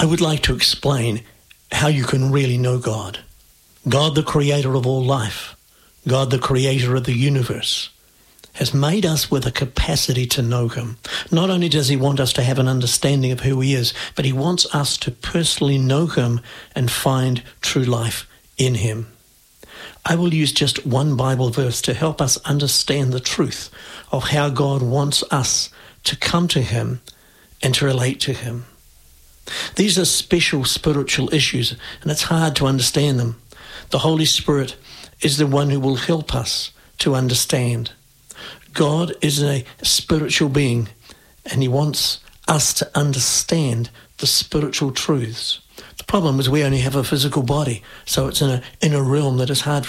I would like to explain how you can really know God. God, the creator of all life, God, the creator of the universe, has made us with a capacity to know him. Not only does he want us to have an understanding of who he is, but he wants us to personally know him and find true life in him. I will use just one Bible verse to help us understand the truth of how God wants us to come to him and to relate to him. These are special spiritual issues, and it's hard to understand them. The Holy Spirit is the one who will help us to understand. God is a spiritual being, and he wants us to understand the spiritual truths. The problem is we only have a physical body, so it's in a realm that is hard